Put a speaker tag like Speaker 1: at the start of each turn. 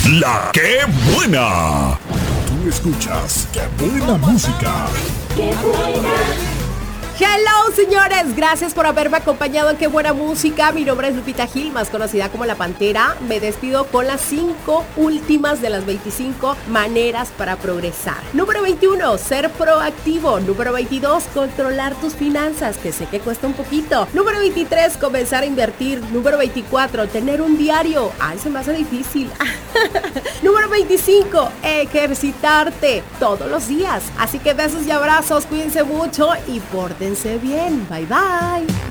Speaker 1: La que buena. Tú escuchas Qué buena música.
Speaker 2: ¡Qué buena!
Speaker 3: Hello, señores, gracias por haberme acompañado en Qué buena música. Mi nombre es Lupita Gil, más conocida como La Pantera. Me despido con las 5 últimas de las 25 maneras para progresar. Número 21, ser proactivo. Número 22, controlar tus finanzas, que sé que cuesta un poquito. Número 23, comenzar a invertir. Número 24, tener un diario. Ay, se me hace difícil. Número 25, ejercitarte todos los días. Así que besos y abrazos, cuídense mucho y pórtense bien. Bye bye.